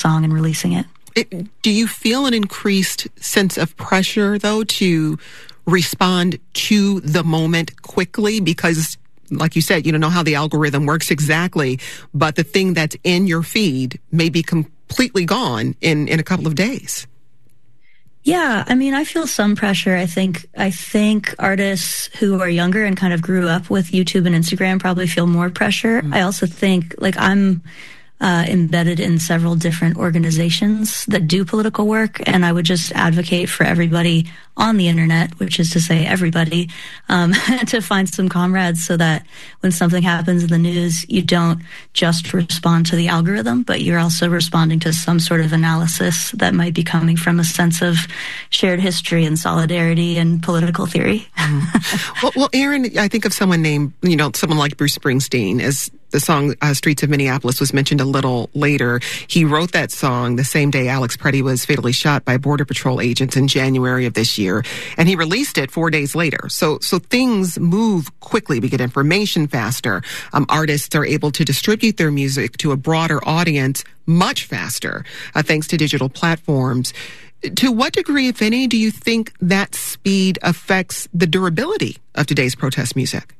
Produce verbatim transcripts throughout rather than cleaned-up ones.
song and releasing it. it. Do you feel an increased sense of pressure, though, to respond to the moment quickly? Because, like you said, you don't know how the algorithm works exactly, but the thing that's in your feed may be completely gone in, in a couple of days. Yeah, I mean, I feel some pressure. I think I think artists who are younger and kind of grew up with YouTube and Instagram probably feel more pressure. Mm. I also think, like, I'm uh, embedded in several different organizations that do political work, and I would just advocate for everybody on the internet, which is to say everybody, um, to find some comrades so that when something happens in the news, you don't just respond to the algorithm, but you're also responding to some sort of analysis that might be coming from a sense of shared history and solidarity and political theory. Mm. well, well, Aaron, I think of someone named, you know, someone like Bruce Springsteen. As the song uh, Streets of Minneapolis was mentioned a little later, he wrote that song the same day Alex Preddy was fatally shot by Border Patrol agents in January of this year. And he released it four days later. So, so things move quickly. We get information faster. Um, artists are able to distribute their music to a broader audience much faster, uh, thanks to digital platforms. To what degree, if any, do you think that speed affects the durability of today's protest music?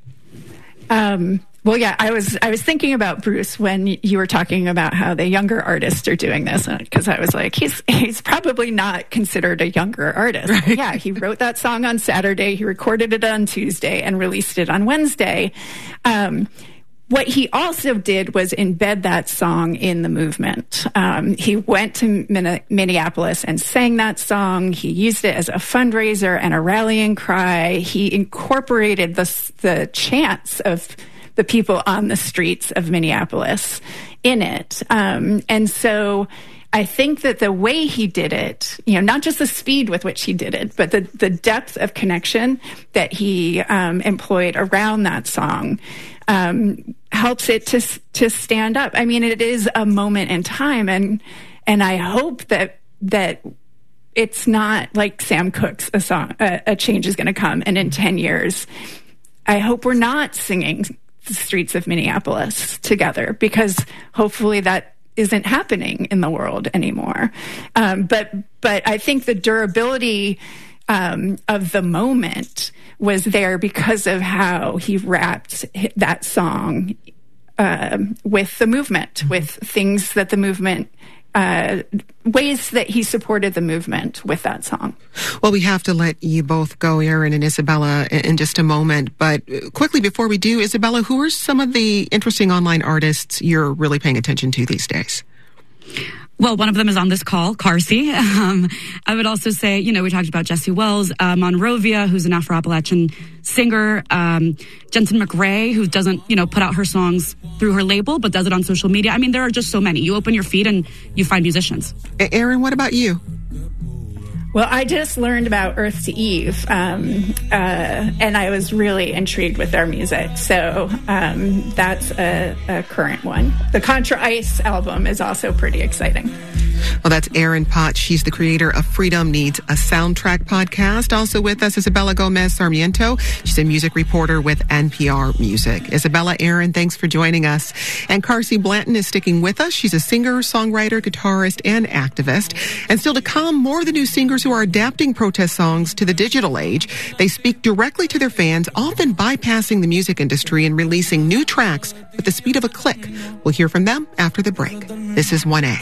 Um, well, yeah, I was I was thinking about Bruce when you were talking about how the younger artists are doing this, because I was like, he's he's probably not considered a younger artist. Right. Yeah, he wrote that song on Saturday, he recorded it on Tuesday, and released it on Wednesday. Um, What he also did was embed that song in the movement. Um, he went to Min- Minneapolis and sang that song. He used it as a fundraiser and a rallying cry. He incorporated the, the chants of the people on the streets of Minneapolis in it. Um, and so I think that the way he did it, you know, not just the speed with which he did it, but the, the depth of connection that he um, employed around that song um, helps it to to stand up. I mean, it is a moment in time, and and I hope that that it's not like Sam Cooke's a song, a, a change is going to come, and in ten years, I hope we're not singing the streets of Minneapolis together, because hopefully that isn't happening in the world anymore. Um, but but I think the durability um, of the moment was there because of how he wrapped that song uh, with the movement, mm-hmm. with things that the movement, uh, ways that he supported the movement with that song. Well, we have to let you both go, Aaron and Isabella, in just a moment. But quickly, before we do, Isabella, who are some of the interesting online artists you're really paying attention to these days? Well, one of them is on this call, Carsey. Um, I would also say, you know, we talked about Jesse Wells, uh, Monrovia, who's an Afro-Appalachian singer, um, Jensen McRae, who doesn't, you know, put out her songs through her label, but does it on social media. I mean, there are just so many. You open your feed and you find musicians. Aaron, what about you? Well, I just learned about Earth to Eve, um, uh, and I was really intrigued with their music. So um, that's a, a current one. The Contra Ice album is also pretty exciting. Well, that's Erin Potts. She's the creator of Freedom Needs a Soundtrack podcast. Also with us, Isabella Gomez Sarmiento. She's a music reporter with N P R Music. Isabella, Aaron, thanks for joining us. And Carsey Blanton is sticking with us. She's a singer, songwriter, guitarist, and activist. And still to come, more of the new singers who are adapting protest songs to the digital age. They speak directly to their fans, often bypassing the music industry and releasing new tracks at the speed of a click. We'll hear from them after the break. This is one A.